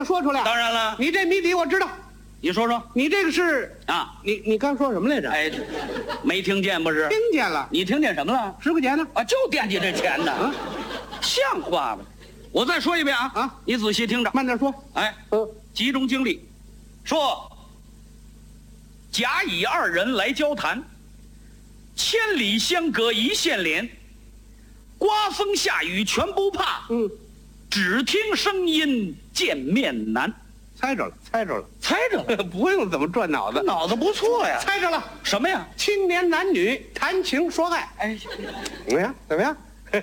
说出来。 当然了， 你这谜底我知道。 你说说你这个是啊？ 你刚说什么来着？ 哎，没听见不是？ 听见了。 你听见什么了 10块钱呢？ 啊？就惦记这钱呢， 啊， 像话吗？我再说一遍啊！ 啊， 你仔细听着。 慢点说。 哎，集中精力，说甲乙二人来交谈，千里相隔一线连，刮风下雨全不怕，只听声音见面难。 猜着了，猜着了， 猜着了， 不用怎么转脑子， 脑子不错呀。 猜着了。 什么呀？ 青年男女谈情说爱。 哎， 怎么样？怎么样？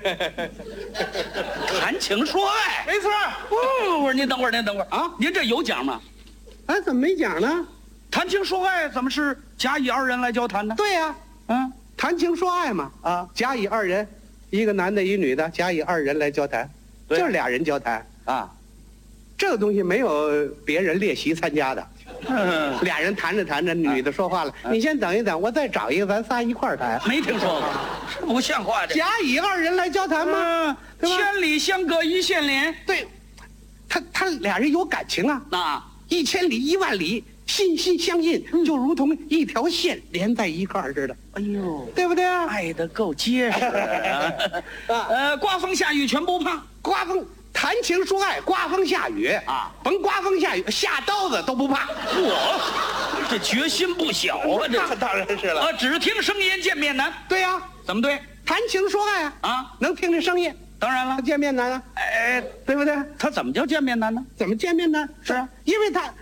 谈情说爱， 没错。 不是，您等会儿啊！ 您这有奖吗？ 哎，怎么没讲呢？ 谈情说爱怎么是甲乙二人来交谈呢？ 对呀，谈情说爱嘛。 啊， 甲乙二人，一个男的，一女的，甲乙二人来交谈， 对就是俩人交谈啊。 这个东西没有别人列席参加的。俩人谈着谈着，女的说话了：“你先等一等，我再找一个，咱仨一块儿谈。” 没听说过，这不像话的。 甲乙二人来交谈吗？对吧？ 千里相隔一线连。 对，他俩人有感情啊。 那 1000里1万里，心心相印，就如同一条线连在一块儿似的。 哎呦， 对不对啊？ 爱得够结实啊！刮风下雨全不怕， 刮风谈情说爱，刮风下雨啊， 甭刮风下雨，下刀子都不怕。 我这决心不小啊！这当然是了。 只听声音见面难。 对呀， 怎么对？ 谈情说爱啊， 能听这声音， 当然了， 见面难啊。 哎， 对不对？ 他怎么叫见面难呢？ 怎么见面难？ 是啊， 因为他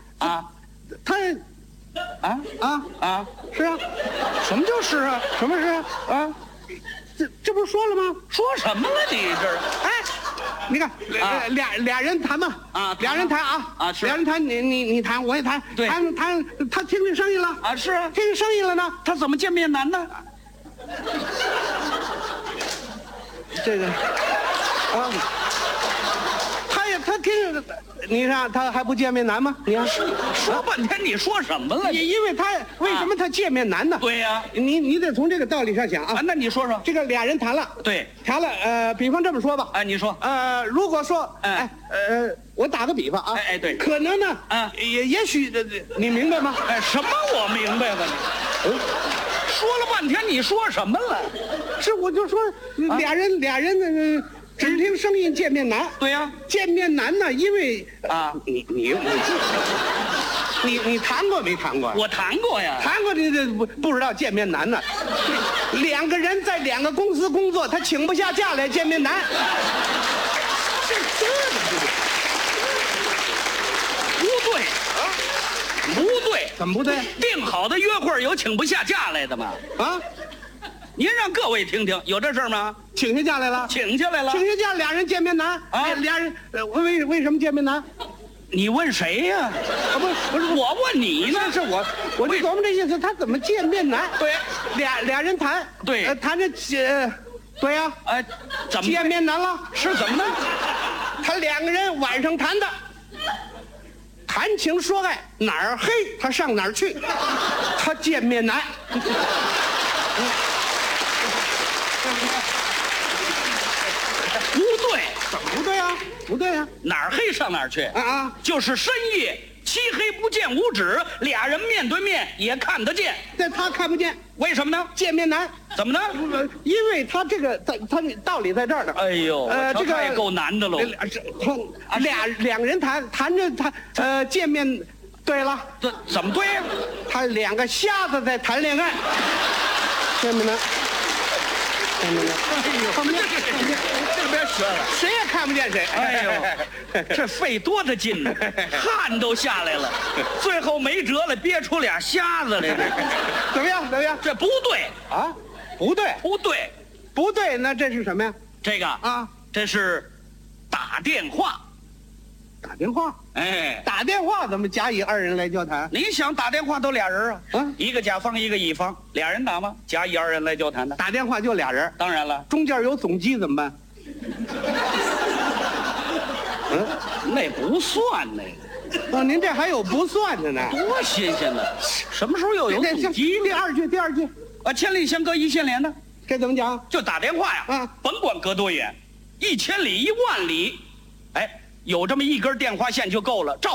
是啊。 什么叫是啊？ 什么是啊？这不是说了吗？ 说什么了你这？ 哎，你看，俩人谈嘛，俩人谈啊， 是俩人谈，你谈，我也谈， 对， 他听见声音了啊，是啊， 听见声音了呢， 他怎么见面难呢？ 这个，他听，你看他还不见面难吗？你看， 说半天你说什么了？ 因为他为什么他见面难呢？ 对呀， 你得从这个道理上想啊。 那你说说， 这个俩人谈了， 对， 谈了，比方这么说吧， 哎，你说， 如果说，我打个比方啊， 哎，对， 可能呢，也许你明白吗？ 哎，什么我明白了你？说了半天你说什么了？ 是我就说俩人只听声音见面难。 对呀， 见面难呢，因为你谈过没谈过？ 我谈过呀， 谈过你这不知道见面难呢。两个人在2个公司工作，他请不下假来，见面难。 不对啊，不对， 怎么不对？ 定好的约会有请不下假来的吗？ 啊， 您让各位听听，有这事儿吗？ 请下假来了， 请下来了， 请下假，俩人见面难啊， 俩人为什么见面难？ 你问谁呀？ 不是我问你呢， 是我就琢磨这意思，他怎么见面难？ 对， 俩人谈， 对， 谈着对呀， 怎么见面难了？ 是怎么呢？ 他2个人晚上谈的，谈情说爱，哪儿黑他上哪儿去，他见面难。 不对， 怎么不对啊？不对啊， 哪儿黑上哪儿去就是深夜漆黑不见五指，俩人面对面也看得见， 但他看不见， 为什么呢？ 见面难。 怎么呢？ 因为他这个他道理在这儿呢。 哎呦， 这个也够难的喽。 两个人谈着见面，对了， 这怎么对呀？ 他2个瞎子在谈恋爱，见面难。见面难。 看不见，这边学了， 谁也看不见谁。 哎呦，这费多大劲呢，汗都下来了，最后没辙了，憋出俩瞎子来。 怎么样？ 这不对啊？不对， 不对， 那这是什么呀？ 这个这是打电话。 打电话？ 哎， 打电话怎么甲乙2人来交谈？ 你想打电话都俩人啊，一个甲方一个乙方，俩人打吗？甲乙2人来交谈的。 打电话就俩人， 当然了， 中间有总机怎么办？ 那不算那个。您这还有不算的呢， 多新鲜呢！什么时候又有总机？ 第二句千里相隔一线连呢？ 这怎么讲？ 就打电话呀，甭管隔多远，1000里1万里，哎， 有这么一根电话线就够了。照